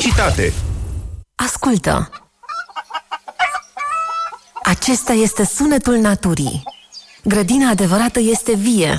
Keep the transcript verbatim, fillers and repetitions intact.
Publicitate. Ascultă! Acesta este sunetul naturii. Grădina adevărată este vie.